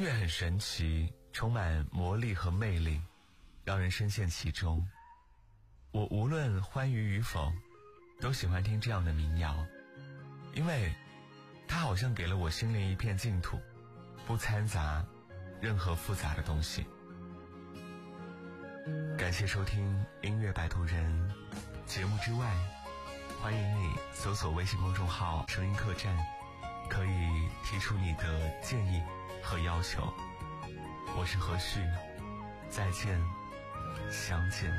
乐很神奇，充满魔力和魅力，让人深陷其中。我无论欢愉与否，都喜欢听这样的民谣，因为它好像给了我心灵一片净土，不掺杂任何复杂的东西。感谢收听音乐摆渡人。节目之外，欢迎你搜索微信公众号声音客栈，可以提出你的建议和要求。我是何旭，再见，相见。